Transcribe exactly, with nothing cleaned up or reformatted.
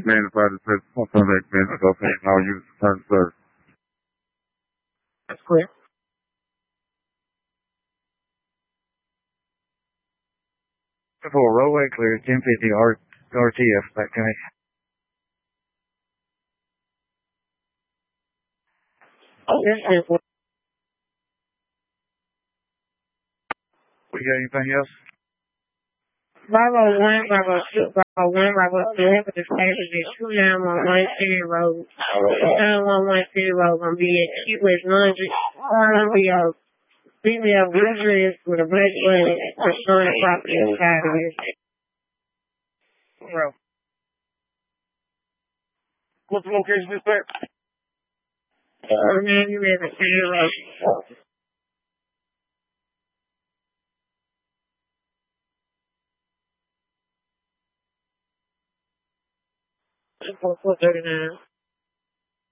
magnify the search for contact business of paying all users to turn service. That's clear. For roadway clear, ten fifty R T F, back connection. Okay. We got anything else? Bravo one, Bravo two, Bravo one, Bravo two, have a dispatcher at two nine one one City Road. nine one one City Road gonna be at Key West Laundry. We are we have blue dress with a black button on the property inside of it. Bro. What's the location of this there? Uh, man, you live at City Road. four thirty-nine.